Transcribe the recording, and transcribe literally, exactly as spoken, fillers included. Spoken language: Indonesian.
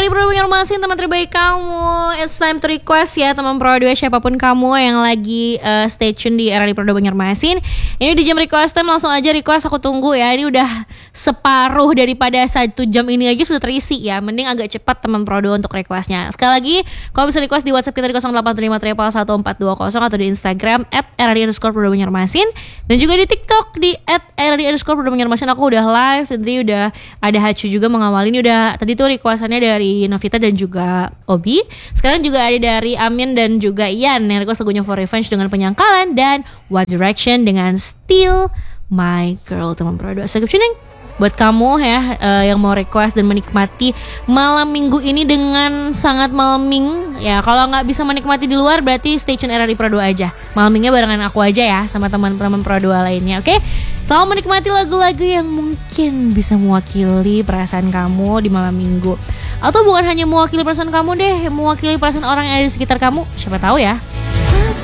Pro Banjarmasin, teman terbaik kamu. It's time to request ya teman Pro dua, siapapun kamu yang lagi uh, stay tune di R R I Pro Banjarmasin. Ini di jam request time, langsung aja request, aku tunggu ya. Ini udah separuh daripada satu jam ini aja sudah terisi ya. Mending agak cepat teman Pro dua untuk requestnya. Sekali lagi, kalau bisa request di WhatsApp kita di nol delapan lima triple satu empat dua nol atau di Instagram at R R I underscore Pro Banjarmasin, dan juga di TikTok di at R R I underscore Pro Banjarmasin. Aku udah live, tadi udah ada Hacu juga mengawali. Ini udah tadi tuh requestannya dari Novita dan juga Obi. Sekarang juga ada dari Amin dan juga Ian yang request lagunya For Revenge dengan Penyangkalan, dan One Direction dengan Still My Girl. Teman Pro dua, so keep tuning. Buat kamu ya uh, yang mau request dan menikmati malam minggu ini dengan sangat malaming ya. Kalau nggak bisa menikmati di luar, berarti stay tune R R I Pro dua aja. Malamingnya barengan aku aja ya, sama teman-teman Pro dua lainnya. Oke, selamat menikmati lagu-lagu yang mungkin bisa mewakili perasaan kamu di malam minggu. Atau bukan hanya mewakili perasaan kamu deh, mewakili perasaan orang yang ada di sekitar kamu. Siapa tahu ya.